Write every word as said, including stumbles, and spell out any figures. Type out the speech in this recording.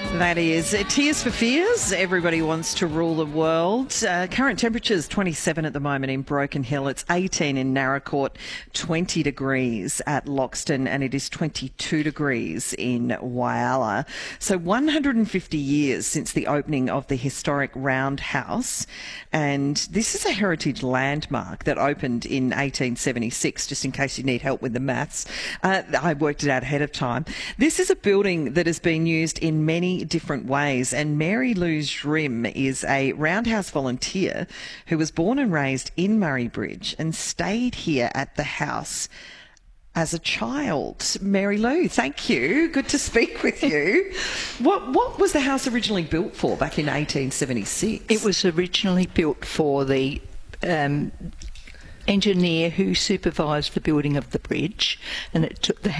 That is Tears for Fears. Everybody wants to rule the world. Uh, current temperatures twenty-seven at the moment in Broken Hill. It's eighteen in Naracoorte, twenty degrees at Loxton, and it is twenty-two degrees in Whyalla. So one hundred fifty years since the opening of the historic Roundhouse, and this is a heritage landmark that opened in eighteen seventy-six, just in case you need help with the maths. Uh, I worked it out ahead of time. This is a building that has been used in many different ways, and Mary Lou Jrim is a Roundhouse volunteer who was born and raised in Murray Bridge and stayed here at the house as a child. Mary Lou, thank you. Good to speak with you. What what was the house originally built for back in eighteen seventy-six? It was originally built for the um, engineer who supervised the building of the bridge, and it took the